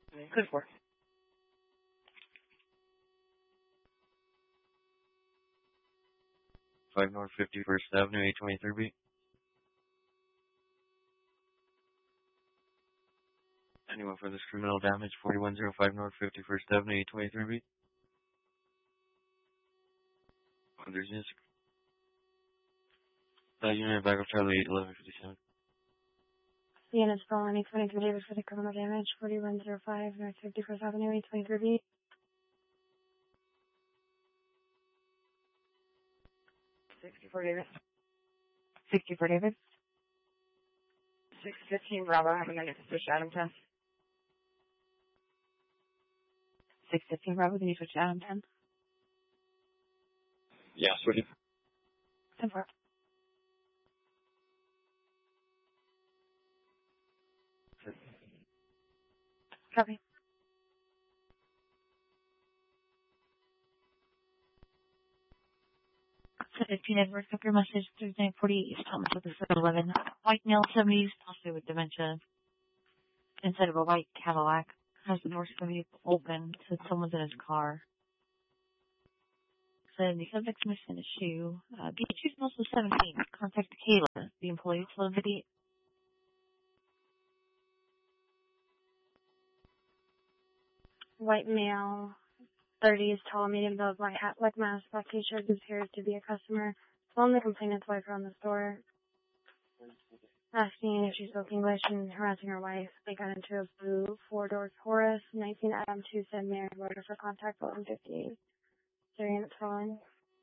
Good for. 5 North 51st Avenue, 823B. Anyone for this criminal damage, 4105 North 51st Avenue, 823B. There's units. Unit back of Charlie 1157. The unit's calling 823 Davis for the criminal damage, 4105 North 51st Avenue, 823B. 64 Davis. 64 Davis. 615 Bravo, having a switch to Adam 10. 615 Bravo, can you switch to Adam 10? Yeah, switching. 10-4. Copy. 15 Edward, got your message, Thursday, 48 East Thomas with the 11. White male, 70s, possibly with dementia. Inside of a white Cadillac. Has the doors going to be open, said someone's in his car. Said the subject's missing a shoe. Beatrice also 17. Contact Kayla, the employee, to the video. White male, 30s, tall, medium build, white hat, black mask, black t-shirt, appears to be a customer. Phone the complainant's wife around the store, asking if she spoke English and harassing her wife. They got into a blue four-door Taurus, 19 Adam 2 said married, order for contact 1158. So your unit's calling.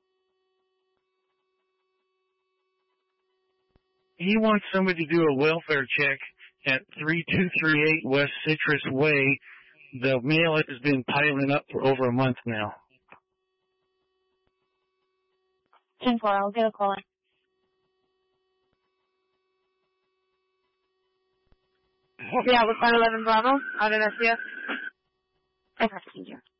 He wants somebody to do a welfare check at 3238 West Citrus Way. The mail has been piling up for over a month now. 10-4, I'll get a call in. Yeah, with 511 Bravo, out of SCF. Okay, thank you.